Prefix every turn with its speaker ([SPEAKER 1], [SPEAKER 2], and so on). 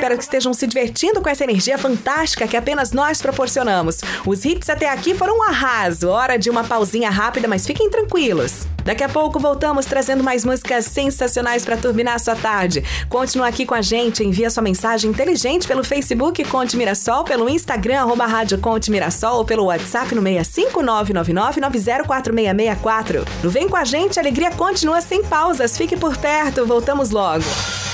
[SPEAKER 1] espero que estejam se divertindo com essa energia fantástica que apenas nós proporcionamos. Os hits até aqui foram um arraso. Hora de uma pausinha rápida, mas fiquem tranquilos. Daqui a pouco voltamos trazendo mais músicas sensacionais para turbinar a sua tarde. Continua aqui com a gente, envia sua mensagem inteligente pelo Facebook Conte Mirassol, pelo Instagram @Rádio Conte Mirassol ou pelo WhatsApp no 65999904664. No Vem com a gente, a alegria continua sem pausas. Fique por perto, voltamos logo.